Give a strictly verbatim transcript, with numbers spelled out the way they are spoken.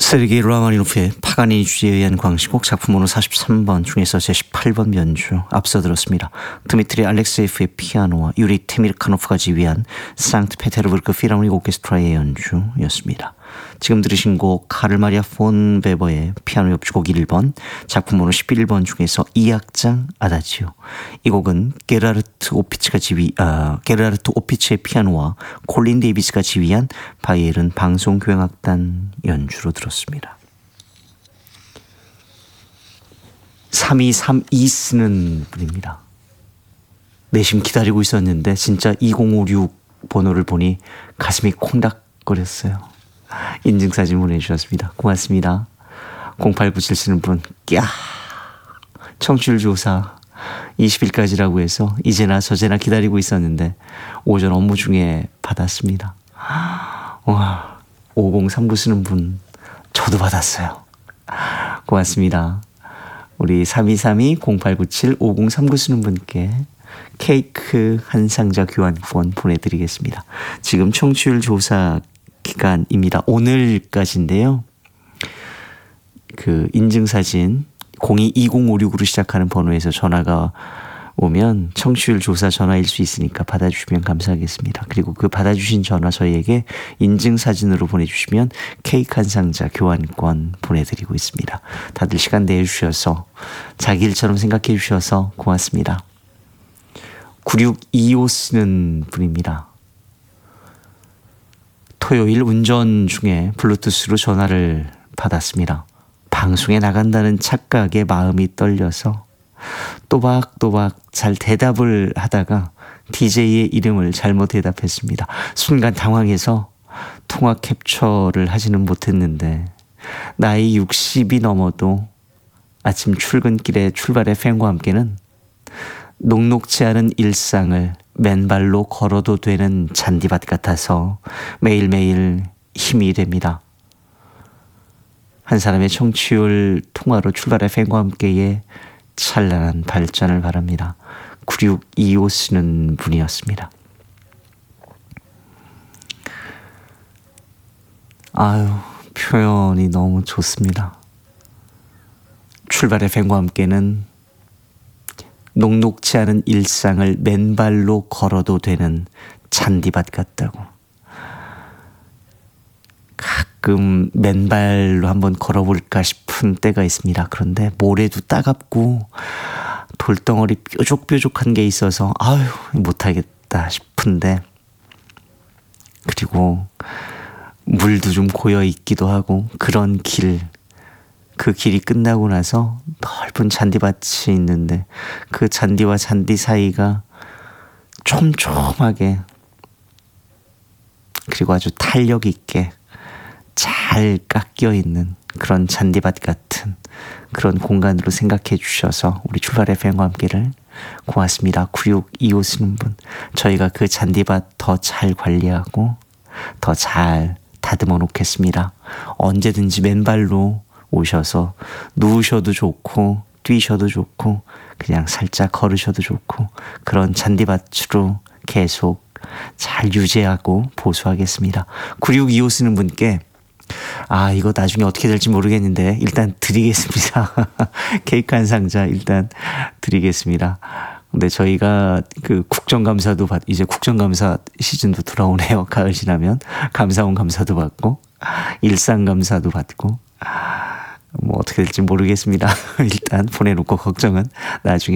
세르게이 라마니노프의 파가니니주에 의한 광시곡 작품번호 사십삼 번 중에서 제십팔 번 연주 앞서 들었습니다. 드미트리 알렉세예프의 피아노와 유리 테미르카노프가 지휘한 상트페테르부르크 필하모닉 오케스트라의 연주였습니다. 지금 들으신 곡 카를 마리아 폰 베버의 피아노 협주곡 일 번 작품번호 십일 번 중에서 이 악장 아다지오. 이 곡은 게르하르트 오피츠가 지휘 아, 게르하르트 오피츠의 피아노와 콜린 데이비스가 지휘한 바이에른 방송교향악단 연주로 들었습니다. 삼이삼이 쓰는 분입니다. 내심 기다리고 있었는데 진짜 이공오육 번호를 보니 가슴이 콩닥거렸어요. 인증사진 보내주셨습니다. 고맙습니다. 공팔구칠 쓰는 분, 꺄! 청취율 조사 이십 일까지라고 해서 이제나 저제나 기다리고 있었는데 오전 업무 중에 받았습니다. 와, 오공삼구 쓰는 분, 저도 받았어요. 고맙습니다. 우리 삼이삼이 공팔구칠 오공삼구 쓰는 분께 케이크 한 상자 교환권 보내드리겠습니다. 지금 청취율 조사 기간입니다. 오늘까지인데요. 그 인증사진 공이 이공오육으로 시작하는 번호에서 전화가 오면 청취율 조사 전화일 수 있으니까 받아주시면 감사하겠습니다. 그리고 그 받아주신 전화 저희에게 인증사진으로 보내주시면 케이크 한 상자 교환권 보내드리고 있습니다. 다들 시간 내주셔서 자기 일처럼 생각해 주셔서 고맙습니다. 구육이오 쓰는 분입니다. 토요일 운전 중에 블루투스로 전화를 받았습니다. 방송에 나간다는 착각에 마음이 떨려서 또박또박 잘 대답을 하다가 디제이의 이름을 잘못 대답했습니다. 순간 당황해서 통화 캡처를 하지는 못했는데 나이 육십이 넘어도 아침 출근길에 출발의 팬과 함께는 녹록지 않은 일상을 맨발로 걸어도 되는 잔디밭 같아서 매일매일 힘이 됩니다. 한 사람의 청취율 통화로 출발의 팬과 함께의 찬란한 발전을 바랍니다. 구육이오 쓰는 분이었습니다. 아유, 표현이 너무 좋습니다. 출발의 팬과 함께는 녹록지 않은 일상을 맨발로 걸어도 되는 잔디밭 같다고. 가끔 맨발로 한번 걸어볼까 싶은 때가 있습니다. 그런데 모래도 따갑고 돌덩어리 뾰족뾰족한 게 있어서 아유 못하겠다 싶은데, 그리고 물도 좀 고여 있기도 하고 그런 길, 그 길이 끝나고 나서 넓은 잔디밭이 있는데 그 잔디와 잔디 사이가 촘촘하게 그리고 아주 탄력 있게 잘 깎여 있는 그런 잔디밭 같은 그런 공간으로 생각해 주셔서 우리 출발 에프엠과 함께를 고맙습니다. 구육이오 쓰는 분, 저희가 그 잔디밭 더 잘 관리하고 더 잘 다듬어 놓겠습니다. 언제든지 맨발로 오셔서 누우셔도 좋고 뛰셔도 좋고 그냥 살짝 걸으셔도 좋고 그런 잔디밭으로 계속 잘 유지하고 보수하겠습니다. 구육이오 쓰는 분께 아 이거 나중에 어떻게 될지 모르겠는데 일단 드리겠습니다. 케이크 한 상자 일단 드리겠습니다. 근데 저희가 그 국정감사도 받 이제 국정감사 시즌도 돌아오네요. 가을 지나면 감사원 감사도 받고 일상감사도 받고 뭐 어떻게 될지 모르겠습니다. 일단 보내놓고 걱정은 나중에